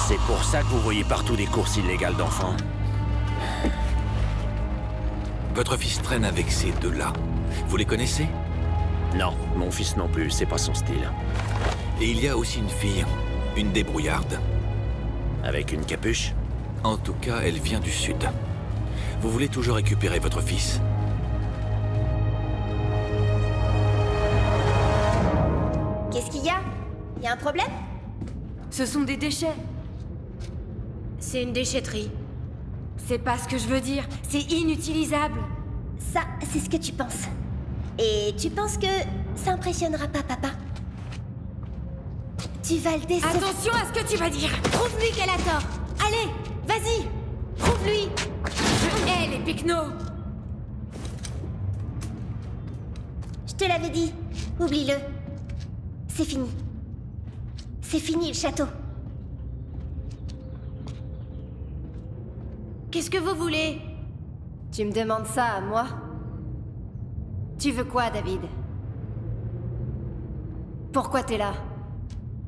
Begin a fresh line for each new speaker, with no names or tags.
C'est pour ça que vous voyez partout des courses illégales d'enfants.
Votre fils traîne avec ces deux-là. Vous les connaissez?
Non, mon fils non plus, c'est pas son style.
Et il y a aussi une fille, une débrouillarde.
Avec une capuche?
En tout cas, elle vient du sud. Vous voulez toujours récupérer votre fils?
Qu'est-ce qu'il y a? Y a un problème?
Ce sont des déchets.
C'est une déchetterie.
C'est pas ce que je veux dire. C'est inutilisable.
Ça, c'est ce que tu penses. Et tu penses que ça impressionnera pas papa? Tu vas le décevoir.
Attention à ce que tu vas dire.
Prouve-lui qu'elle a tort. Allez, vas-y. Prouve-lui.
Je hais les pecnos.
Je te l'avais dit. Oublie-le. C'est fini. C'est fini le château. Qu'est-ce que vous voulez?
Tu me demandes ça à moi? Tu veux quoi, David? Pourquoi t'es là?